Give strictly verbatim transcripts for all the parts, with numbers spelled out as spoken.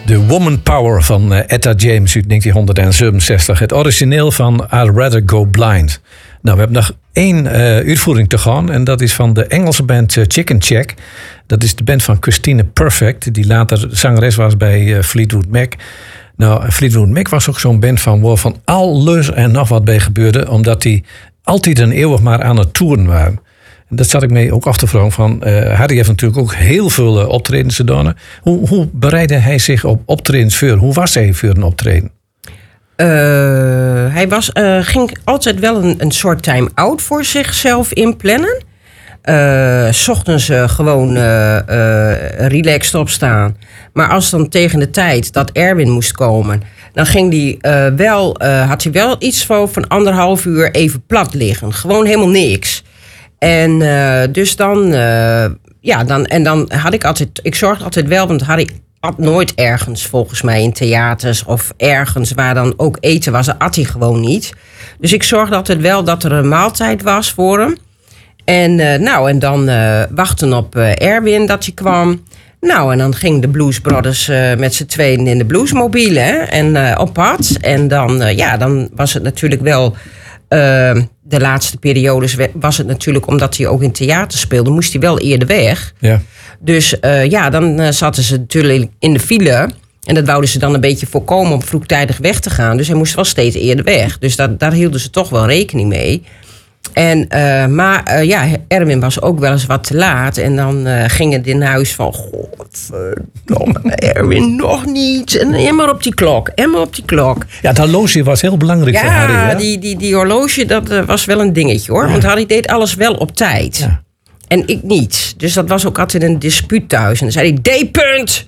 The Woman Power van uh, Etta James uit negentien zevenenzestig. Het origineel van I'd Rather Go Blind. Nou, we hebben nog één uh, uitvoering te gaan. En dat is van de Engelse band uh, Chicken Check. Dat is de band van Christine Perfect. Die later zangeres was bij uh, Fleetwood Mac. Nou, Fleetwood Mac was ook zo'n band van waar van alles en nog wat bij gebeurde. Omdat die altijd en eeuwig maar aan het toeren waren. En dat zat ik mee ook af te vragen van. Uh, Harry heeft natuurlijk ook heel veel uh, optredens gedaan. Hoe, hoe bereidde hij zich op optredens voor? Hoe was hij voor een optreden? Uh, hij was, uh, ging altijd wel een, een soort time-out voor zichzelf inplannen. Uh, 's ochtends uh, gewoon uh, uh, relaxed opstaan. Maar als dan tegen de tijd dat Erwin moest komen, dan ging die, uh, wel, uh, had hij wel iets van, van anderhalf uur even plat liggen. Gewoon helemaal niks. En uh, dus dan, uh, ja, dan, en dan had ik altijd, ik zorgde altijd wel, want Harry at nooit ergens volgens mij in theaters of ergens waar dan ook eten was, at hij gewoon niet. Dus ik zorgde altijd wel dat er een maaltijd was voor hem. En uh, nou, en dan uh, wachten op uh, Erwin dat hij kwam. Nou, en dan ging de Blues Brothers uh, met z'n tweeën in de bluesmobiele hè, en uh, op pad. En dan, uh, ja, dan was het natuurlijk wel. Uh, de laatste periodes was het natuurlijk, omdat hij ook in theater speelde, moest hij wel eerder weg. Ja. Dus uh, ja, dan uh, zaten ze natuurlijk in de file. En dat wouden ze dan een beetje voorkomen om vroegtijdig weg te gaan. Dus hij moest wel steeds eerder weg. Dus dat, daar hielden ze toch wel rekening mee. En, uh, maar uh, ja, Erwin was ook wel eens wat te laat. En dan uh, ging het in huis van, godverdomme, Erwin nog niet. En helemaal op die klok, helemaal op die klok. Ja, het horloge was heel belangrijk ja, voor Harry. Ja, die, die, die horloge, dat uh, was wel een dingetje hoor. Ja. Want Harry deed alles wel op tijd. Ja. En ik niet. Dus dat was ook altijd een dispuut thuis. En dan zei hij, D-punt!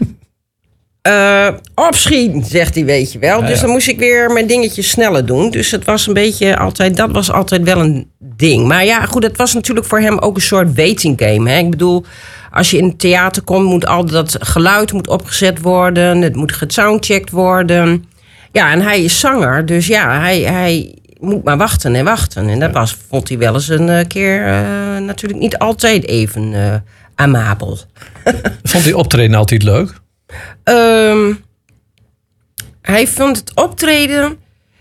Uh, opschieten, zegt hij, weet je wel. Ja, dus ja. Dan moest ik weer mijn dingetjes sneller doen. Dus het was een beetje altijd, dat was altijd wel een ding. Maar ja, goed, het was natuurlijk voor hem ook een soort waiting game. Hè? Ik bedoel, als je in het theater komt, moet al dat geluid moet opgezet worden. Het moet gesoundcheckt worden. Ja, en hij is zanger, dus ja, hij, hij moet maar wachten en wachten. En dat was, vond hij wel eens een keer uh, natuurlijk niet altijd even uh, amabel. Vond hij optreden altijd leuk? Um, hij vond het optreden,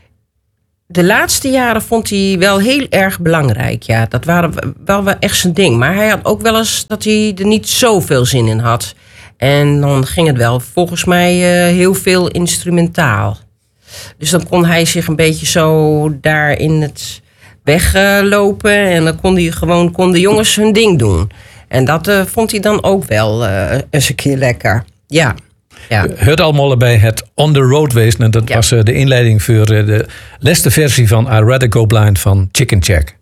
de laatste jaren vond hij wel heel erg belangrijk. Ja, dat waren wel, wel echt zijn ding. Maar hij had ook wel eens dat hij er niet zoveel zin in had. En dan ging het wel volgens mij uh, heel veel instrumentaal. Dus dan kon hij zich een beetje zo daar in het weglopen. Uh, en dan kon hij gewoon kon de jongens hun ding doen. En dat uh, vond hij dan ook wel uh, eens een keer lekker. Ja. Ja. Hoort allemaal bij het On The Road wezen. En dat ja. was uh, de inleiding voor uh, de laatste versie van I'd Rather Go Blind van Chicken Check.